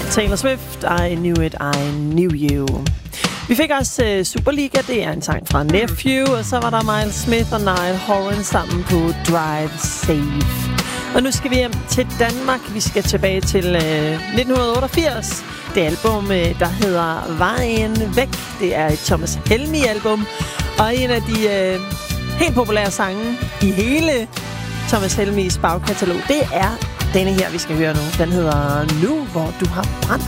Taylor Swift, I Knew It, I Knew You. Vi fik også Superliga, det er en sang fra Nephew, og så var der Miles Smith og Niall Horan sammen på Drive Safe. Og nu skal vi hjem til Danmark. Vi skal tilbage til 1988. Det album, der hedder Vejen Væk. Det er et Thomas Helmig-album, og en af de helt populære sange i hele Thomas Helmigs bagkatalog, det er denne her, vi skal høre nu. Den hedder Nu, hvor du har brændt.